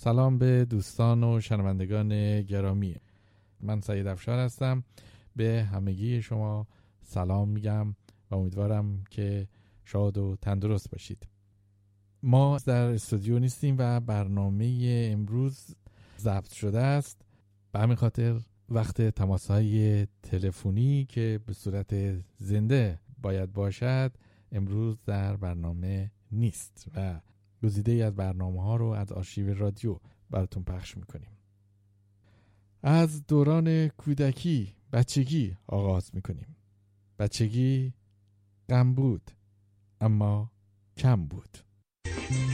سلام به دوستان و شنوندگان گرامی. من سعید افشار هستم. به همگی شما سلام میگم و امیدوارم که شاد و تندرست باشید. ما در استودیو نیستیم و برنامه امروز ضبط شده است. به همین خاطر وقت تماس‌های تلفنی که به صورت زنده باید باشد امروز در برنامه نیست و گزیده‌ای از برنامه‌ها رو از آرشیو رادیو براتون پخش می‌کنیم. از دوران کودکی، بچگی آغاز می‌کنیم. بچگی غم بود اما کم بود.